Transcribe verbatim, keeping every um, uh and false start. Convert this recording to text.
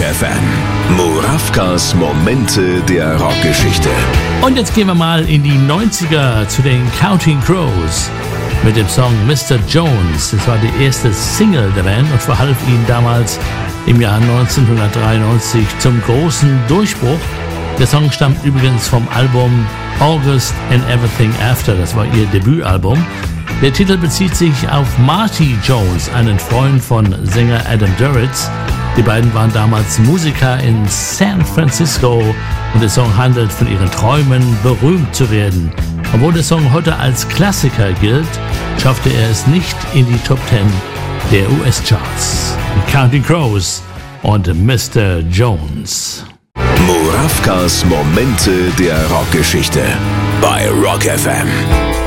F M. Murawkas Momente der Rockgeschichte. Und jetzt gehen wir mal in die neunziger zu den Counting Crows mit dem Song Mister Jones. Das war die erste Single der Band und verhalf ihnen damals im Jahr neunzehnhundertdreiundneunzig zum großen Durchbruch. Der Song stammt übrigens vom Album August and Everything After. Das war ihr Debütalbum. Der Titel bezieht sich auf Marty Jones, einen Freund von Sänger Adam Duritz. Die beiden waren damals Musiker in San Francisco und der Song handelt von ihren Träumen, berühmt zu werden. Obwohl der Song heute als Klassiker gilt, schaffte er es nicht in die Top Ten der U S-Charts. Counting Crows und Mister Jones. Murawkas Momente der Rockgeschichte bei Rock F M.